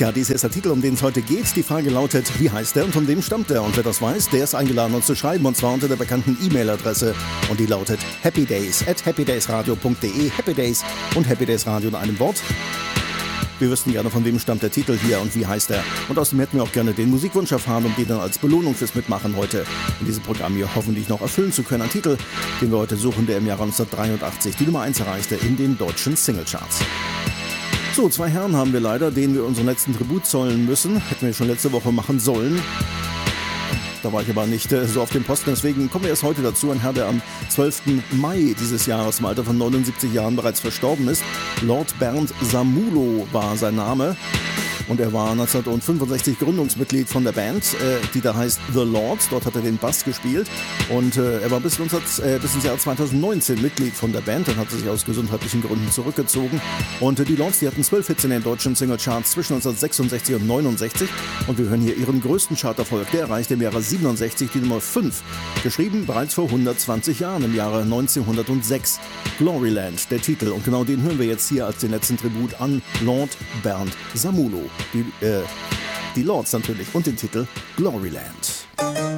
Tja, dies ist der Titel, um den es heute geht. Die Frage lautet, wie heißt der und von wem stammt der? Und wer das weiß, der ist eingeladen, uns zu schreiben, und zwar unter der bekannten E-Mail-Adresse. Und die lautet happydays@happydaysradio.de. Happy Days und Happy Days Radio in einem Wort. Wir wüssten gerne, von wem stammt der Titel hier und wie heißt er. Und außerdem hätten wir auch gerne den Musikwunsch erfahren, um den dann als Belohnung fürs Mitmachen heute in diesem Programm hier hoffentlich noch erfüllen zu können. Ein Titel, den wir heute suchen, der im Jahre 1983 die Nummer 1 erreichte in den deutschen Singlecharts. So, 2 Herren haben wir leider, denen wir unseren letzten Tribut zollen müssen. Hätten wir schon letzte Woche machen sollen. Da war ich aber nicht so auf dem Posten, deswegen kommen wir erst heute dazu. Ein Herr, der am 12. Mai dieses Jahres im Alter von 79 Jahren bereits verstorben ist. Lord Bernd Samulo war sein Name. Und er war 1965 Gründungsmitglied von der Band, die da heißt The Lords. Dort hat er den Bass gespielt. Und er war bis ins Jahr 2019 Mitglied von der Band. Dann hat er sich aus gesundheitlichen Gründen zurückgezogen. Und die Lords, die hatten 12 Hits in den deutschen Singlecharts zwischen 1966 und 69. Und wir hören hier ihren größten Charterfolg. Der erreichte im Jahre 67 die Nummer 5. Geschrieben bereits vor 120 Jahren, im Jahre 1906. Gloryland, der Titel. Und genau den hören wir jetzt hier als den letzten Tribut an Lord Bernd Samulo. Die Lords natürlich und den Titel Gloryland.